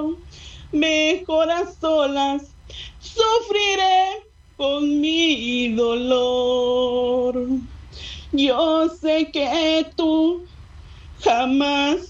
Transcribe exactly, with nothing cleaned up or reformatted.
contigo, mejor a solas sufriré con mi dolor. Yo sé que tú jamás